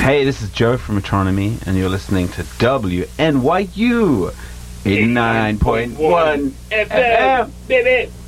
Hey, this is Joe from Metronomy, and you're listening to WNYU 89.1 FM, baby.